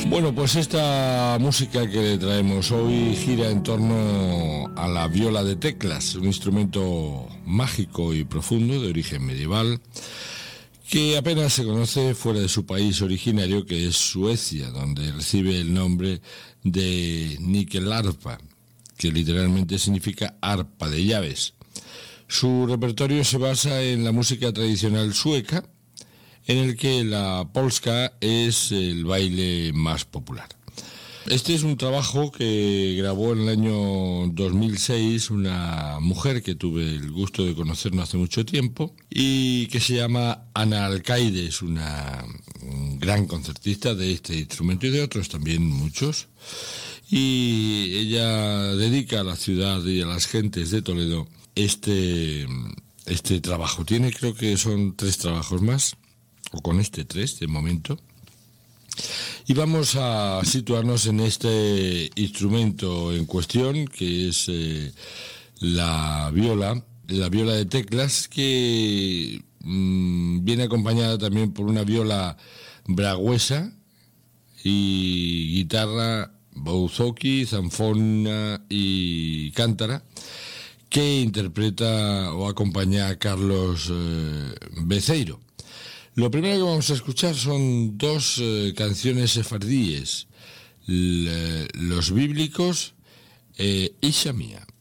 Bueno, pues esta música que le traemos hoy gira en torno a la viola de teclas, un instrumento mágico y profundo de origen medieval que apenas se conoce fuera de su país originario, que es Suecia, donde recibe el nombre de Nyckelharpa, que literalmente significa arpa de llaves. Su repertorio se basa en la música tradicional sueca, en el que la polska es el baile más popular. Este es un trabajo que grabó en el año 2006 una mujer que tuve el gusto de conocer no hace mucho tiempo y que se llama Ana Alcaide. Es una gran concertista de este instrumento y de otros también muchos. Y ella dedica a la ciudad y a las gentes de Toledo este trabajo. Tiene, creo que son 3 trabajos más, o con 3 de momento. Y vamos a situarnos en este instrumento en cuestión, que es la viola de teclas, que viene acompañada también por una viola braguesa y guitarra, bouzouki, zanfona y cántara, que interpreta o acompaña a Carlos Beceiro. Lo primero que vamos a escuchar son 2 canciones sefardíes, los bíblicos Isha Mía.